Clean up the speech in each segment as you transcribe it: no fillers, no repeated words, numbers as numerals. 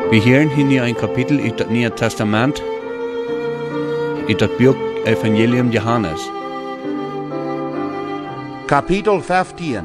Wir hören hier ein Kapitel in das Neue Testament, in das Buch Evangelium Johannes. Kapitel 15.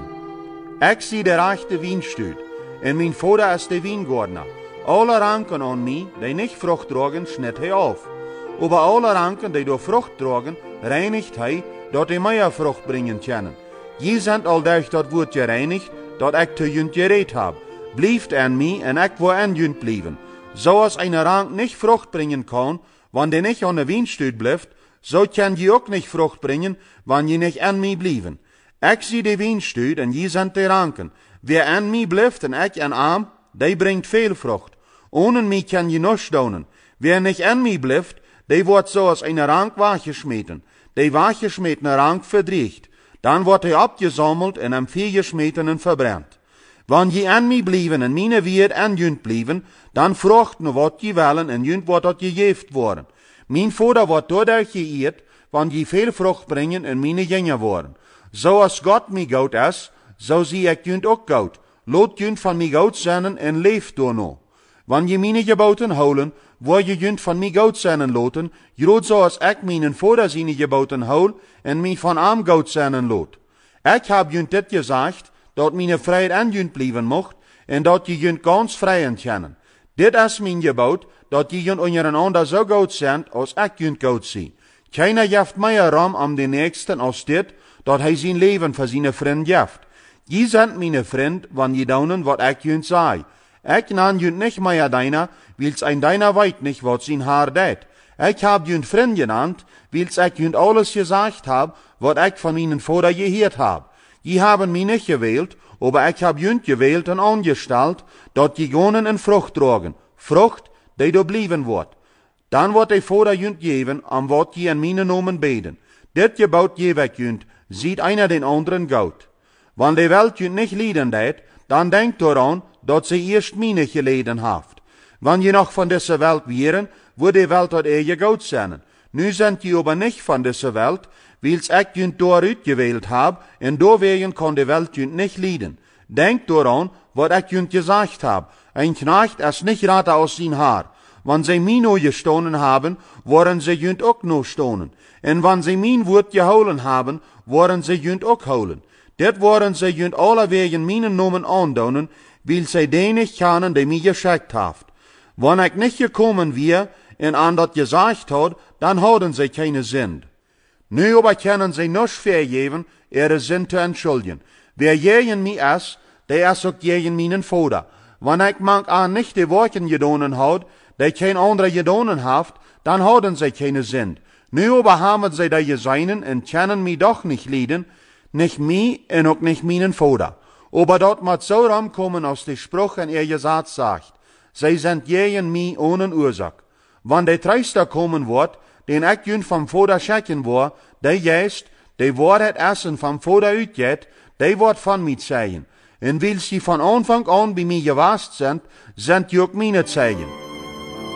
Ik zie de rechte wijnstuut, en mijn vader is de wijngordner. Alle ranken aan mij, die niet vrucht dragen, snit hij af. Aber alle ranken, die door vrucht dragen, reinigt hij, dat die meer vrucht brengen kunnen. Je zijn al durch dat woord gereinigt, dat ik te junt gereed heb. Blijft aan mij, en ik wil aan junt blijven. Zoals een rank niet vrucht brengen kan, wanneer die niet aan de wijnstuut blijft, zo kan je ook niet vrucht brengen, wanneer je niet aan mij blijven. Ik zie de wijnstuut, en je zijn de ranken. Wie aan mij blijft, en ik aan hem, die brengt veel vrucht. Ohne mij kan je niets doen. Wie niet aan mij blijft, die wordt zoals een rank weggesmeten. Die weggesmetene rank verdriegt. Dan wordt hij opgesammeld en am vuur gesmeten en verbrannt. Wanneer je aan mij blijven en mijn weer aan junt blijven, dan vruchten wat je willen en junt wordt dat gegeven worden. Mijn vader wordt doordat geëerd, wanneer je veel vrucht brengen en mijn jongen worden. Zoals God mij goud is, zo zie ik junt ook goud. Laat junt van mij goud zijn en leef door nou. Wanneer je mijn geboten houden, word je junt van mij goud zijn laten, groot zoals ik mijn vader zijn geboten houd en mij van hem goud zijn laat. Ik heb junt dit gezegd, dat mijn vrijheid aan junt blijven mocht, en dat je junt ganz vrijen kennen. Dit is mijn gebod, dat je junt onder een ander zo goud zijn, als ik junt goud zie. Keiner jaft meer ram am den nächsten als dit, dat hij zijn leven voor zijn vriend jaft. Je zijn mijn vriend, wanneer je doen wat ik junt zei. Ik nan junt nicht meer deiner, wils ein deiner weet nicht, wat zijn haar deed. Ik heb junt vriend genannt, wils ik junt alles gezegd heb, wat ik van mijn vader gehoord heb. Je hebben mij niet gewählt, aber ik heb junt gewählt en angesteld, dat je gonen en vrucht dragen. Vrucht, die door blijven wordt. Dan wordt de vader junt geven, am wat je in mijn namen beden. Dit gebod geef ik junt, ziet einer den anderen goud. Wanneer de welt junt niet lijden deed, dan denkt eraan, dat ze eerst mij geleden heeft. Wanneer je nog van deze welt wären, wordt de welt uit je goud zijn. Nu zijn je aber niet van deze welt, wils ik junt daaruit gewählt heb, en doorwegen kan de welt junt niet lijden. Denk eraan, wat ik junt gezegd heb. Een knecht is niet rater als zijn haar. Wanneer zij mij nou gestonen hebben, worden ze junt ook nog stonen. En wanneer zij mijn woord gehouden hebben, worden ze junt ook houden. Dit worden ze junt alle wegen mijn nomen aandonen, wil zij die niet kennen die mij geschickt heeft. Wanneer ik niet gekomen weer en aan dat gezegd had, dan houden zij keine Sinn. Nu aber können zij nichts vergeven, ihre Sinn te entschuldigen. Wer jegen mij is, der is ook jegen mijn vader. Wanneer ik mank aan nicht de Worten gedonen houd, die geen andere gedonen heeft, dan houden zij keine Sinn. Nu aber haben zij die gezeinen en kennen mij doch nicht lieden, nicht mij en ook nicht mijn vader. Aber dat moet zo ramkommen als de Spruch in ihr Gesetz sagt. Zij zijn jegen mij ohne Ursache. Wanneer de Treister kommen wordt, den ik junt vom Vader schicken word, die juist, die wordt het essen vom Vader uitget, die wordt van mij zeggen. En wils sie von Anfang an bij mij geweest zijn, zijn die ook mijn zeggen.